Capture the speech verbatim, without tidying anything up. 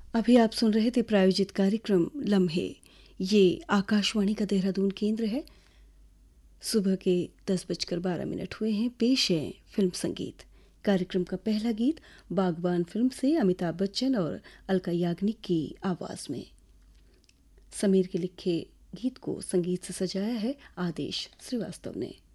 अभी आप सुन रहे थे प्रायोजित कार्यक्रम लम्हे। ये आकाशवाणी का देहरादून केंद्र है। सुबह के दस बजकर बारह मिनट हुए हैं। पेश है फिल्म संगीत। कार्यक्रम का पहला गीत बागबान फिल्म से अमिताभ बच्चन और अलका याग्निक की आवाज़ में। समीर के लिखे गीत को संगीत से सजाया है आदेश श्रीवास्तव ने।